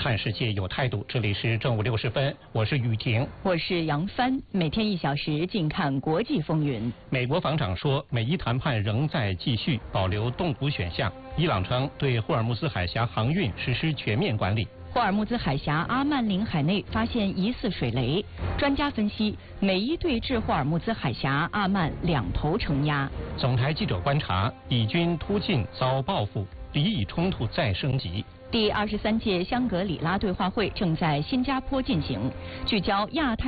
看世界有态度。这里是正午60分，我是雨婷， 我是杨帆。每天1小时，静看国际风云。 美国防长说，美伊谈判仍在继续，保留冻补选项。伊朗称对霍尔木兹海峡航运实施全面管理。 霍尔木兹海峡阿曼领海内发现疑似水雷，专家分析，美伊对峙霍尔木兹海峡阿曼两头承压。 总台记者观察，以军突进遭报复，黎以冲突再升级。 第23届香格里拉对话会正在新加坡进行，聚焦亚太。